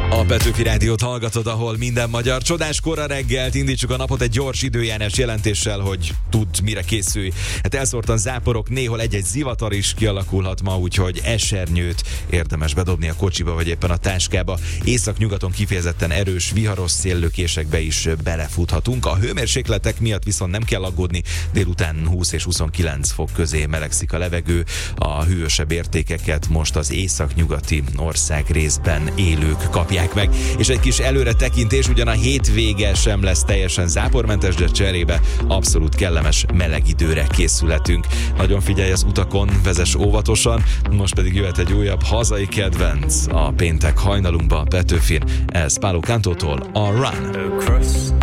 A Petőfi Rádiót hallgatod, ahol minden magyar. Csodás kora reggelt, indítsuk a napot egy gyors időjárás jelentéssel, hogy tudd, mire készülj. Hát elszórtan záporok, néhol egy-egy zivatar is kialakulhat ma, úgyhogy esernyőt érdemes bedobni a kocsiba, vagy éppen a táskába. Északnyugaton kifejezetten erős, viharos széllökésekbe is belefuthatunk. A hőmérsékletek miatt viszont nem kell aggódni, délután 20 és 29 fok közé melegszik a levegő. A hűvösebb értékeket most az északnyugati ország részben élők kapják meg. És egy kis előre tekintés, ugyan a hétvége sem lesz teljesen zápormentes, de cserébe abszolút kellemes meleg időre készülhetünk. Nagyon figyelj az utakon, vezess óvatosan, most pedig jöhet egy újabb hazai kedvenc a péntek hajnalunkba Petőfin, ez Palo Cantótól, a Run.